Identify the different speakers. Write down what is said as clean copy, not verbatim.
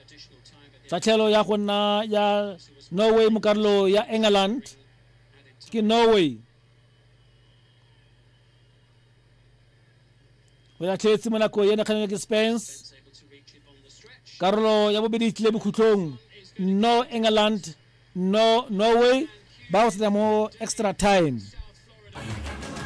Speaker 1: Sachelo ya kona ya Norway mukarlo ya England ki Norway wala Chelsea Monaco yena kana ki Spence Carlo ya bobidi tlebu kutlong no England no Norway bounce them more extra time